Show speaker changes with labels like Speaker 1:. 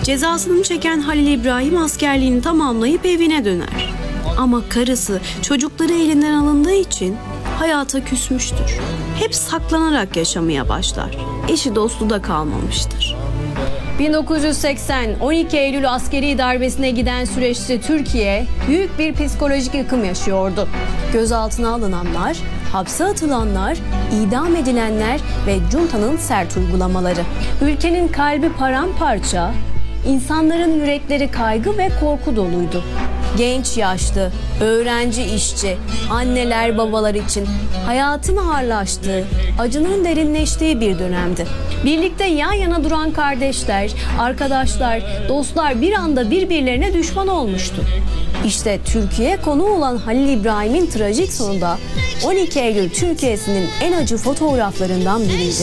Speaker 1: Cezasını çeken Halil İbrahim askerliğini tamamlayıp evine döner. Ama karısı çocukları elinden alındığı için hayata küsmüştür. Hep saklanarak yaşamaya başlar. Eşi dostu da kalmamıştır.
Speaker 2: 1980 12 Eylül askeri darbesine giden süreçte Türkiye büyük bir psikolojik yıkım yaşıyordu. Gözaltına alınanlar, hapse atılanlar, idam edilenler ve juntanın sert uygulamaları. Ülkenin kalbi paramparça, insanların yürekleri kaygı ve korku doluydu. Genç yaşlı, öğrenci işçi, anneler babalar için hayatın ağırlaştığı, acının derinleştiği bir dönemdi. Birlikte yan yana duran kardeşler, arkadaşlar, dostlar bir anda birbirlerine düşman olmuştu. İşte Türkiye konu olan Halil İbrahim'in trajik sonu da 12 Eylül Türkiye'sinin en acı fotoğraflarından biriydi.